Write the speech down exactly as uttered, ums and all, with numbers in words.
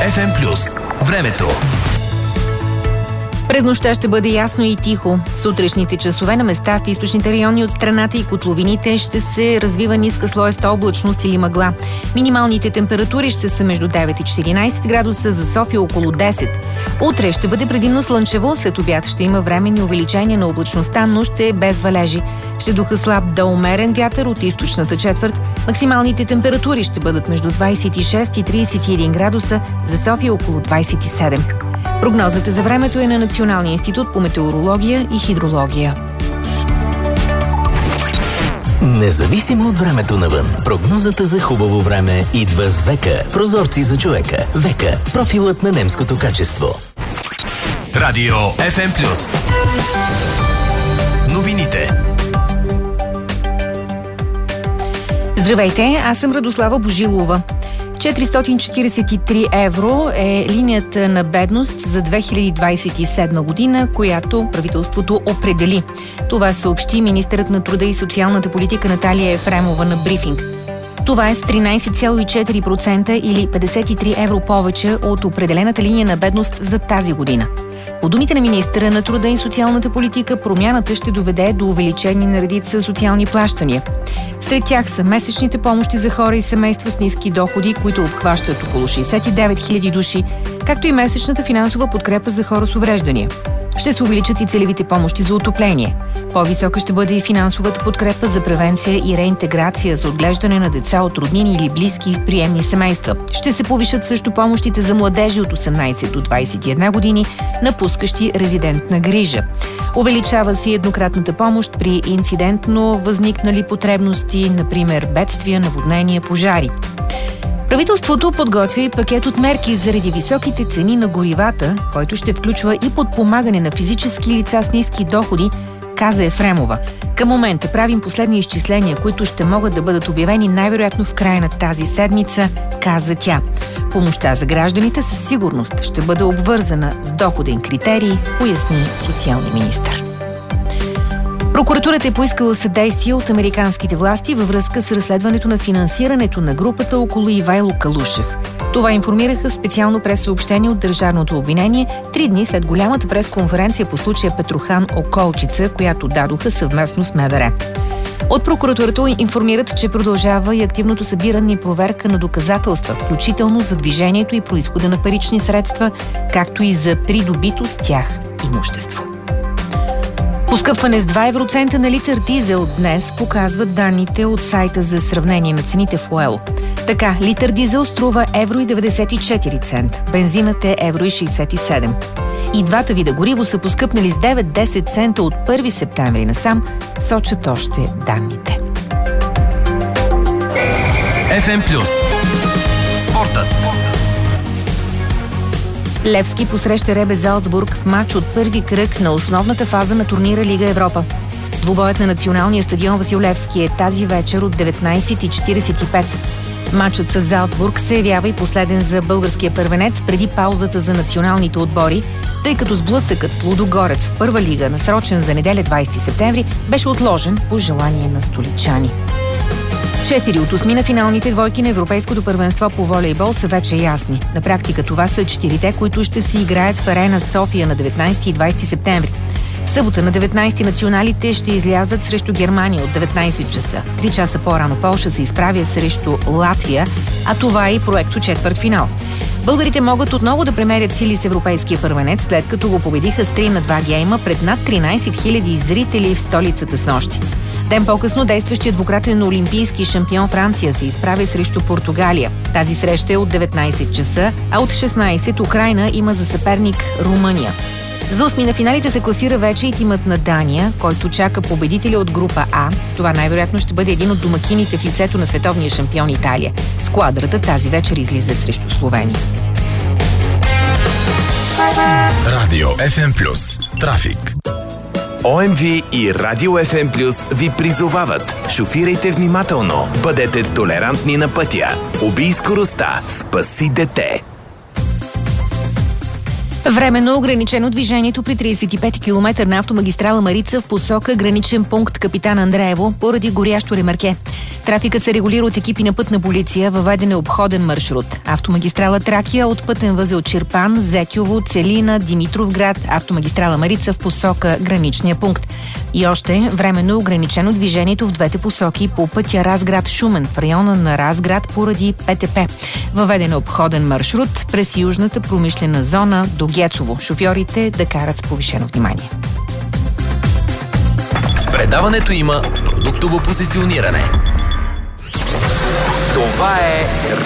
Еф Ем плюс. Времето. През нощта ще бъде ясно и тихо. В сутрешните часове на места в източните райони от страната и котловините ще се развива ниска слоеста облачност или мъгла. Минималните температури ще са между девет и четиринайсет градуса, за София около десет. Утре ще бъде предимно слънчево, след обяд ще има временни увеличения на облачността, но ще е без валежи. Ще духа слаб до умерен вятър от източната четвърт. Максималните температури ще бъдат между двайсет и шест и трийсет и един градуса, за София около двайсет и седем. Прогнозата за времето е на Националния институт по метеорология и хидрология. Независимо от времето навън, прогнозата за хубаво време идва с Века. Прозорци за човека. Века. Профилът на немското качество. Радио Еф Ем плюс. Новините. Здравейте, аз съм Радослава Божилова. четиристотин четирийсет и три евро е линията на бедност за две хиляди двайсет и седма година, която правителството определи. Това съобщи министърът на труда и социалната политика Наталия Ефремова на брифинг. Това е с тринайсет цяло и четири процента или петдесет и три евро повече от определената линия на бедност за тази година. По думите на министъра на труда и социалната политика, промяната ще доведе до увеличение на редица социални плащания. Сред тях са месечните помощи за хора и семейства с ниски доходи, които обхващат около шейсет и девет хиляди души, както и месечната финансова подкрепа за хора с увреждания. Ще се увеличат и целевите помощи за отопление. По-висока ще бъде и финансовата подкрепа за превенция и реинтеграция за отглеждане на деца от роднини или близки в приемни семейства. Ще се повишат също помощите за младежи от осемнайсет до двайсет и една години, напускащи резидентна грижа. Увеличава се и еднократната помощ при инцидентно възникнали потребности, например бедствия, наводнения, пожари. Правителството подготвя и пакет от мерки заради високите цени на горивата, който ще включва и подпомагане на физически лица с ниски доходи, каза Ефремова. Към момента правим последни изчисления, които ще могат да бъдат обявени най-вероятно в края на тази седмица, каза тя. Помощта за гражданите със сигурност ще бъде обвързана с доходен критерий, поясни социалния министър. Прокуратурата е поискала съдействие от американските власти във връзка с разследването на финансирането на групата около Ивайло Калушев. Това информираха в специално пресъобщение от Държавното обвинение три дни след голямата пресконференция по случая Петрохан Околчица, която дадоха съвместно с МВР. От прокуратурата информират, че продължава и активното събиране и проверка на доказателства, включително за движението и произхода на парични средства, както и за придобито с тях имущество. Поскъпване с два евроцента на литър дизел днес показват данните от сайта за сравнение на цените в Оел. Така, литър дизел струва евро и деветдесет и четири цента, бензинът е евро и шейсет и седем. И двата вида гориво са поскъпнали с девет-десет цента от първи септември насам, сочат още данните. Еф Ем плюс. Спортът. Левски посреща Ребе Залцбург в матч от първи кръг на основната фаза на турнира Лига Европа. Двубоят на националния стадион Васил Левски е тази вечер от деветнайсет и четирийсет и пет. Матчът с Залцбург се явява и последен за българския първенец преди паузата за националните отбори, тъй като сблъсъкът с Лудогорец в първа лига, насрочен за неделя двайсети септември, беше отложен по желание на столичани. Четири от осми на финалните двойки на Европейското първенство по волейбол са вече ясни. На практика това са четирите, които ще си играят в Арена София на деветнайсети и двайсети септември. В събота на деветнайсети националите ще излязат срещу Германия от деветнайсет часа. Три часа по-рано Полша се изправя срещу Латвия, а това е и проекто четвъртфинал. Българите могат отново да премерят сили с европейския първенец, след като го победиха с три на два гейма пред над тринайсет хиляди зрители в столицата снощи. Ден по-късно действащият двукратен олимпийски шампион Франция се изправя срещу Португалия. Тази среща е от деветнайсет часа, а от шестнайсет Украйна има за съперник Румъния. За осми на финалите се класира вече и тимът на Дания, който чака победителя от група А. Това най-вероятно ще бъде един от домакините в лицето на световния шампион Италия. Сквадрата тази вечер излиза срещу Словения. Радио Еф Ем плюс. Трафик. О Ем Ви и Радио Еф Ем плюс ви призовават. Шофирайте внимателно, бъдете толерантни на пътя. Убий скоростта, спаси дете. Временно ограничено движението при тридесет и пети километър на автомагистрала Марица в посока граничен пункт Капитан Андреево поради горящо ремарке. Трафика се регулира от екипи на пътна полиция, въведен е обходен маршрут. Автомагистрала Тракия от пътен възел Чирпан, Зетьово, Целина, Димитровград, автомагистрала Марица в посока граничния пункт. И още временно ограничено движението в двете посоки по пътя Разград-Шумен в района на Разград поради ПТП. Въведен е обходен маршрут през южната промишлена зона до Гецово. Шофьорите да карат с повишено внимание. В предаването има продуктово позициониране. Това е